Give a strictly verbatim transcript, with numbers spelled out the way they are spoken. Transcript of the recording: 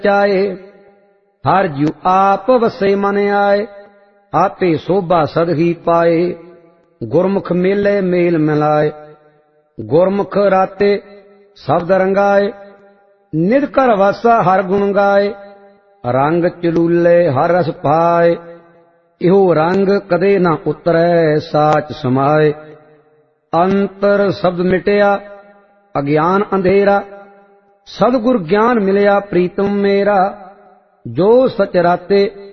ਸਚਾਏ। ਹਰ ਜੂ ਆਪ ਵਸੇ ਮਨ ਆਏ, ਆਪੇ ਸੋਭਾ ਸਦ ਹੀ ਪਾਏ। ਗੁਰਮੁਖ ਮੇਲੇ ਮੇਲ ਮਿਲਾਏ, ਗੁਰਮੁਖ ਰਾਤੇ ਸ਼ਬਦ ਰੰਗਾਏ। ਨਿਜ ਘਰ ਵਾਸਾ ਹਰ ਗੁਣ ਗਾਏ, ਰੰਗ ਚਲੂਲੇ ਹਰ ਰਸ ਪਾਏ। ਇਹੋ ਰੰਗ ਕਦੇ ਨਾ ਉਤਰੈ ਸਾਚ ਸਮਾਏ। ਅੰਤਰ ਸ਼ਬਦ ਮਿਟਿਆ ਅਗਿਆਨ ਅੰਧੇਰਾ, ਸਤਿਗੁਰ ਗਿਆਨ ਮਿਲਿਆ ਪ੍ਰੀਤਮ ਮੇਰਾ। ਜੋ ਸਚ ਰਾਤੇ